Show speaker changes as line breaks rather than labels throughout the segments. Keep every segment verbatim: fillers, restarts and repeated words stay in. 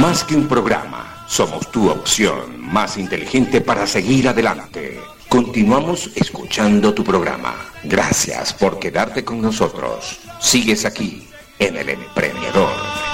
Más que un programa, somos tu opción más inteligente para seguir adelante. Continuamos escuchando tu programa. Gracias por quedarte con nosotros. Sigues aquí, en El Emprendedor.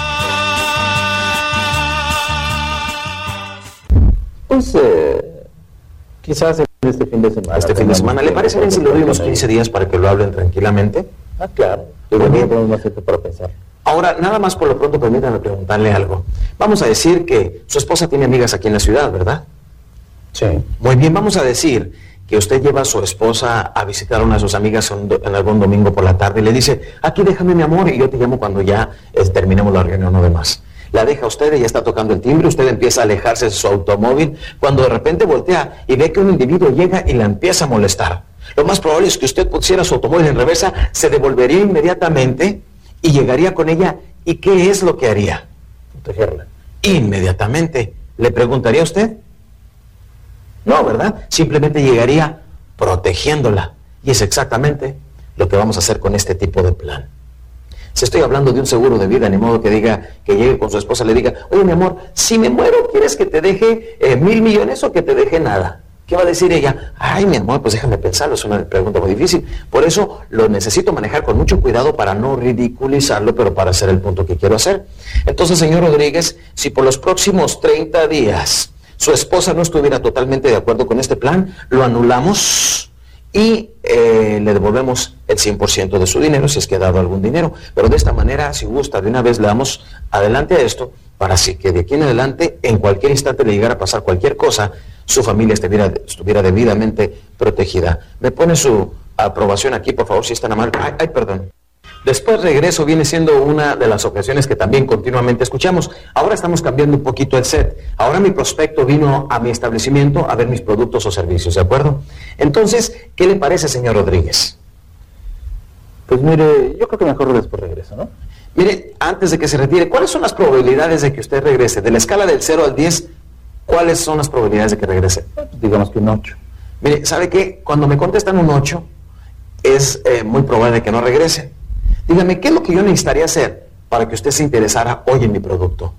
Pues, eh, quizás este fin de semana.
Este fin de semana, ¿le parece bien si le doy unos quince días para que lo hablen tranquilamente?
Ah, claro. Yo creo que tenemos más tiempo para pensar.
Ahora, nada más por lo pronto, permítanme preguntarle algo. Vamos a decir que su esposa tiene amigas aquí en la ciudad, ¿verdad?
Sí.
Muy bien, vamos a decir que usted lleva a su esposa a visitar a una de sus amigas en, en algún domingo por la tarde y le dice, aquí déjame mi amor y yo te llamo cuando ya eh, terminemos la reunión o demás. La deja usted, ella está tocando el timbre, usted empieza a alejarse de su automóvil, cuando de repente voltea y ve que un individuo llega y la empieza a molestar. Lo más probable es que usted pusiera su automóvil en reversa, se devolvería inmediatamente y llegaría con ella. ¿Y qué es lo que haría?
Protegerla.
Inmediatamente. ¿Le preguntaría a usted? No, ¿verdad? Simplemente llegaría protegiéndola. Y es exactamente lo que vamos a hacer con este tipo de plan. Si estoy hablando de un seguro de vida, ni modo que diga, que llegue con su esposa y le diga, oye, mi amor, si me muero, ¿quieres que te deje eh, mil millones o que te deje nada? ¿Qué va a decir ella? Ay, mi amor, pues déjame pensarlo, es una pregunta muy difícil. Por eso lo necesito manejar con mucho cuidado para no ridiculizarlo, pero para hacer el punto que quiero hacer. Entonces, señor Rodríguez, si por los próximos treinta días su esposa no estuviera totalmente de acuerdo con este plan, lo anulamos y eh, le devolvemos el cien por ciento de su dinero, si es que ha dado algún dinero. Pero de esta manera, si gusta, de una vez le damos adelante a esto, para así que de aquí en adelante, en cualquier instante le llegara a pasar cualquier cosa, su familia estuviera, estuviera debidamente protegida. ¿Me pone su aprobación aquí, por favor, si es tan amable? Ay, ay, perdón. Después regreso viene siendo una de las ocasiones que también continuamente escuchamos. Ahora estamos cambiando un poquito el set. Ahora mi prospecto vino a mi establecimiento a ver mis productos o servicios, ¿de acuerdo? Entonces, ¿qué le parece, señor Rodríguez?
Pues mire, yo creo que mejor después regreso, ¿no?
Mire, antes de que se retire, ¿cuáles son las probabilidades de que usted regrese? De la escala del cero al diez, ¿cuáles son las probabilidades de que regrese?
Pues digamos que un ocho.
Mire, ¿sabe qué? Cuando me contestan un ocho, es eh, muy probable que no regrese. Dígame, ¿qué es lo que yo necesitaría hacer para que usted se interesara hoy en mi producto?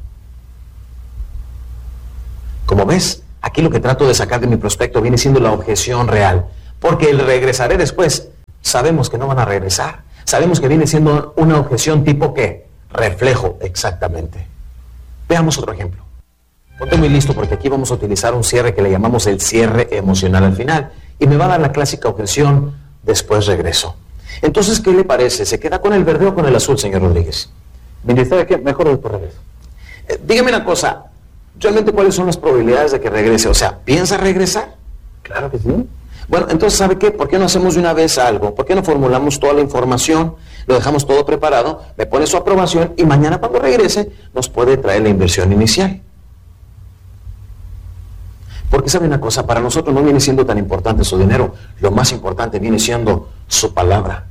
Como ves, aquí lo que trato de sacar de mi prospecto viene siendo la objeción real. Porque el regresaré después, sabemos que no van a regresar. Sabemos que viene siendo una objeción tipo ¿qué? Reflejo, exactamente. Veamos otro ejemplo. Ponte muy listo porque aquí vamos a utilizar un cierre que le llamamos el cierre emocional al final. Y me va a dar la clásica objeción, después regreso. Entonces, ¿qué le parece? ¿Se queda con el verde o con el azul, señor Rodríguez?
Mire, ¿sabe qué? Mejor después regreso.
Eh, dígame una cosa, ¿realmente cuáles son las probabilidades de que regrese? O sea, ¿piensa regresar?
Claro que sí.
Bueno, entonces, ¿sabe qué? ¿Por qué no hacemos de una vez algo? ¿Por qué no formulamos toda la información? Lo dejamos todo preparado, me pone su aprobación y mañana cuando regrese nos puede traer la inversión inicial. Porque sabe una cosa, para nosotros no viene siendo tan importante su dinero, lo más importante viene siendo su palabra.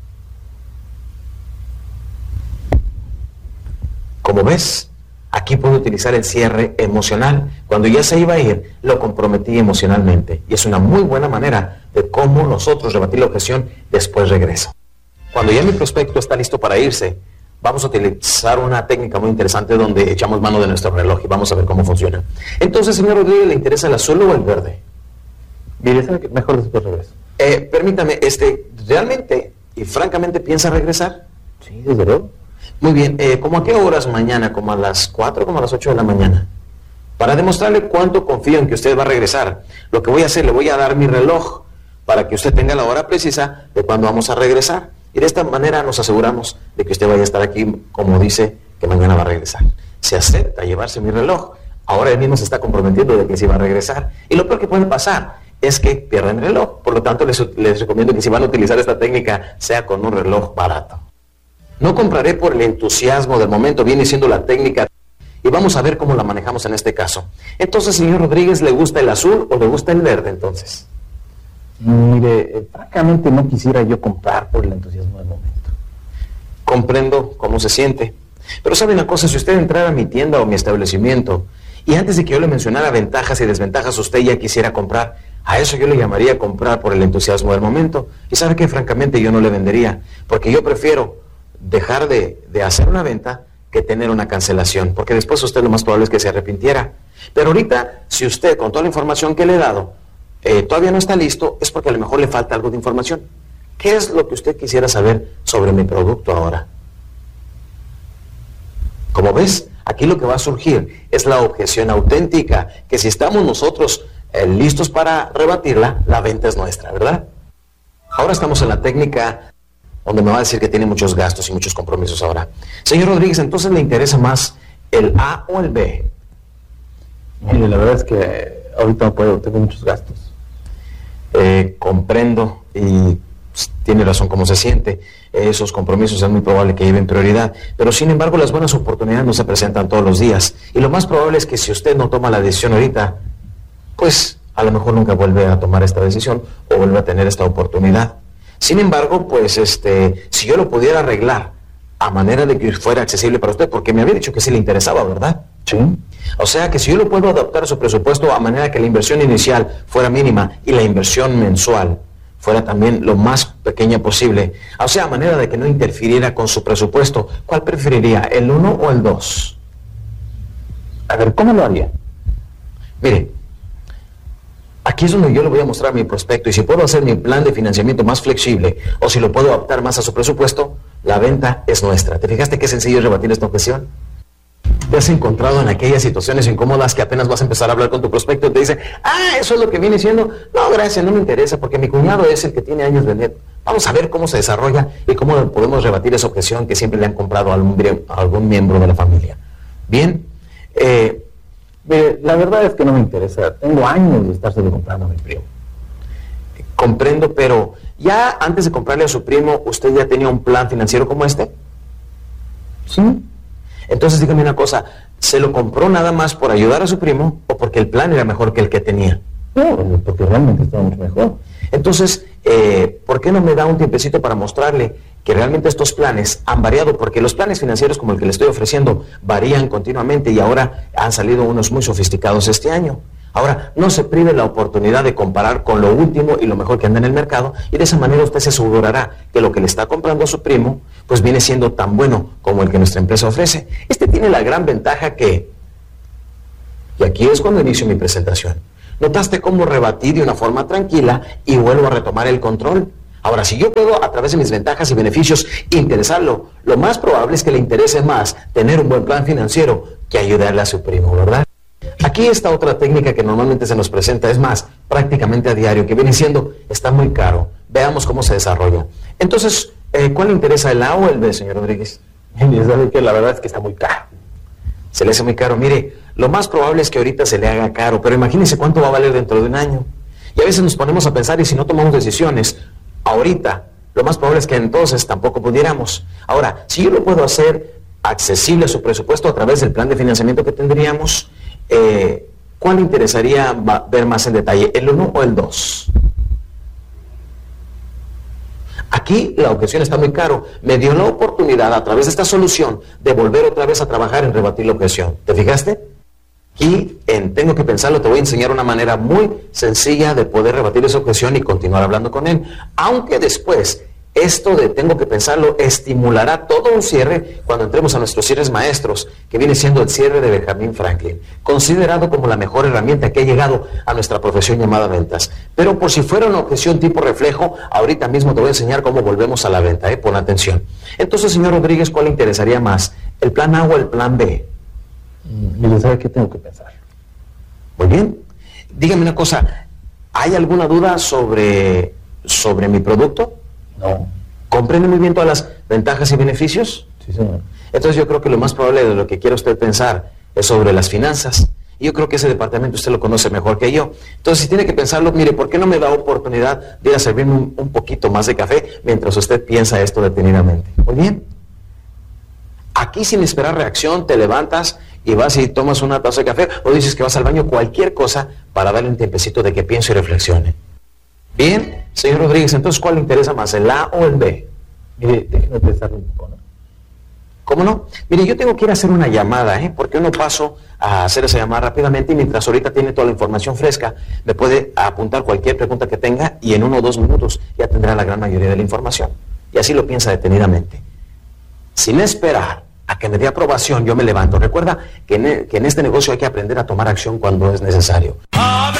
Como ves, aquí puedo utilizar el cierre emocional. Cuando ya se iba a ir, lo comprometí emocionalmente. Y es una muy buena manera de cómo nosotros rebatir la objeción después regreso. Cuando ya mi prospecto está listo para irse, vamos a utilizar una técnica muy interesante donde echamos mano de nuestro reloj y vamos a ver cómo funciona. Entonces, señor Rodríguez, ¿le interesa el azul o el verde?
Mire, ¿sabe qué? Mejor después regreso.
Eh, permítame, este, ¿realmente y francamente piensa regresar?
Sí, desde luego.
Muy bien, eh, ¿cómo a qué horas mañana? ¿Como a las cuatro o como a las ocho de la mañana? Para demostrarle cuánto confío en que usted va a regresar, lo que voy a hacer, le voy a dar mi reloj para que usted tenga la hora precisa de cuándo vamos a regresar. Y de esta manera nos aseguramos de que usted vaya a estar aquí como dice que mañana va a regresar. Se acepta llevarse mi reloj. Ahora él mismo se está comprometiendo de que sí va a regresar. Y lo peor que puede pasar es que pierdan el reloj. Por lo tanto, les, les recomiendo que si van a utilizar esta técnica, sea con un reloj barato. No compraré por el entusiasmo del momento, viene siendo la técnica. Y vamos a ver cómo la manejamos en este caso. Entonces, señor Rodríguez, ¿le gusta el azul o le gusta el verde entonces?
Mire, eh, francamente no quisiera yo comprar por el entusiasmo del momento.
Comprendo cómo se siente. Pero sabe una cosa, si usted entrara a mi tienda o mi establecimiento y antes de que yo le mencionara ventajas y desventajas usted ya quisiera comprar, a eso yo le llamaría comprar por el entusiasmo del momento. Y sabe que francamente yo no le vendería, porque yo prefiero dejar de, de hacer una venta que tener una cancelación, porque después usted lo más probable es que se arrepintiera. Pero ahorita, si usted con toda la información que le he dado eh, todavía no está listo, es porque a lo mejor le falta algo de información. ¿Qué es lo que usted quisiera saber sobre mi producto ahora? Como ves, aquí lo que va a surgir es la objeción auténtica, que si estamos nosotros eh, listos para rebatirla, la venta es nuestra, ¿verdad? Ahora estamos en la técnica donde me va a decir que tiene muchos gastos y muchos compromisos ahora. Señor Rodríguez, ¿entonces le interesa más el A o el B?
Mire, la verdad es que ahorita no puedo, tengo muchos gastos.
Eh, comprendo y pues, tiene razón cómo se siente. Esos compromisos es muy probable que lleven prioridad, pero sin embargo las buenas oportunidades no se presentan todos los días y lo más probable es que si usted no toma la decisión ahorita, pues a lo mejor nunca vuelve a tomar esta decisión o vuelve a tener esta oportunidad. Sin embargo, pues este, si yo lo pudiera arreglar a manera de que fuera accesible para usted, porque me había dicho que sí le interesaba, ¿verdad?
Sí.
O sea que si yo lo puedo adaptar a su presupuesto a manera que la inversión inicial fuera mínima y la inversión mensual fuera también lo más pequeña posible, o sea, a manera de que no interfiriera con su presupuesto, ¿cuál preferiría, el uno o el dos?
A ver, ¿cómo lo haría?
Mire, aquí es donde yo le voy a mostrar mi prospecto y si puedo hacer mi plan de financiamiento más flexible o si lo puedo adaptar más a su presupuesto, la venta es nuestra. ¿Te fijaste qué sencillo es rebatir esta objeción? ¿Te has encontrado en aquellas situaciones incómodas que apenas vas a empezar a hablar con tu prospecto y te dice, ah, eso es lo que viene siendo? No, gracias, no me interesa porque mi cuñado es el que tiene años vendiendo. Vamos a ver cómo se desarrolla y cómo podemos rebatir esa objeción que siempre le han comprado a algún, a algún miembro de la familia. Bien, eh,
Mire, la verdad es que no me interesa. Tengo años de estárselo comprando a mi primo.
Comprendo, pero ya antes de comprarle a su primo, ¿usted ya tenía un plan financiero como este?
Sí.
Entonces dígame una cosa, ¿se lo compró nada más por ayudar a su primo o porque el plan era mejor que el que tenía?
No, porque realmente estaba mucho mejor.
Entonces, eh, ¿por qué no me da un tiempecito para mostrarle que realmente estos planes han variado? Porque los planes financieros como el que le estoy ofreciendo varían continuamente y ahora han salido unos muy sofisticados este año. Ahora, no se prive la oportunidad de comparar con lo último y lo mejor que anda en el mercado y de esa manera usted se asegurará que lo que le está comprando a su primo pues viene siendo tan bueno como el que nuestra empresa ofrece. Este tiene la gran ventaja que, y aquí es cuando inicio mi presentación, ¿notaste cómo rebatí de una forma tranquila y vuelvo a retomar el control? Ahora, si yo puedo, a través de mis ventajas y beneficios, interesarlo, lo más probable es que le interese más tener un buen plan financiero que ayudarle a su primo, ¿verdad? Aquí está otra técnica que normalmente se nos presenta, es más, prácticamente a diario, que viene siendo, está muy caro. Veamos cómo se desarrolla. Entonces, eh, ¿cuál le interesa, el A o el B, señor Rodríguez?
Mire, sabe que la verdad es que está muy caro.
Se le hace muy caro. Mire, lo más probable es que ahorita se le haga caro, pero imagínese cuánto va a valer dentro de un año. Y a veces nos ponemos a pensar, y si no tomamos decisiones ahorita, lo más probable es que entonces tampoco pudiéramos. Ahora, si yo lo puedo hacer accesible a su presupuesto a través del plan de financiamiento que tendríamos, eh, ¿cuál le interesaría ver más en detalle, el uno o el dos? Aquí la objeción está muy caro. Me dio la oportunidad a través de esta solución de volver otra vez a trabajar en rebatir la objeción. ¿Te fijaste? Y en Tengo que Pensarlo te voy a enseñar una manera muy sencilla de poder rebatir esa objeción y continuar hablando con él. Aunque después, esto de Tengo que Pensarlo estimulará todo un cierre cuando entremos a nuestros cierres maestros, que viene siendo el cierre de Benjamin Franklin, considerado como la mejor herramienta que ha llegado a nuestra profesión llamada ventas. Pero por si fuera una objeción tipo reflejo, ahorita mismo te voy a enseñar cómo volvemos a la venta, ¿eh? Pon atención. Entonces, señor Rodríguez, ¿cuál le interesaría más? ¿El plan A o el plan B?
Mire, ¿sabe qué tengo que pensar?
Muy bien. Dígame una cosa, ¿hay alguna duda sobre, sobre mi producto?
No.
¿Comprende muy bien todas las ventajas y beneficios?
Sí, señor.
Entonces yo creo que lo más probable de lo que quiera usted pensar es sobre las finanzas. Y yo creo que ese departamento usted lo conoce mejor que yo. Entonces si tiene que pensarlo, mire, ¿por qué no me da oportunidad de ir a servirme un, un poquito más de café mientras usted piensa esto detenidamente? Muy bien. Aquí sin esperar reacción te levantas y vas y tomas una taza de café o dices que vas al baño, cualquier cosa para darle un tiempecito de que piense y reflexione. Bien, señor Rodríguez, entonces ¿cuál le interesa más, el A o el B?
Mire, déjeme pensarlo un poco, ¿no?
¿Cómo no? Mire, yo tengo que ir a hacer una llamada, ¿eh? Porque uno paso a hacer esa llamada rápidamente y mientras ahorita tiene toda la información fresca, me puede apuntar cualquier pregunta que tenga y en uno o dos minutos ya tendrá la gran mayoría de la información. Y así lo piensa detenidamente. Sin esperar a que me dé aprobación, yo me levanto. Recuerda que en, que en este negocio hay que aprender a tomar acción cuando es necesario.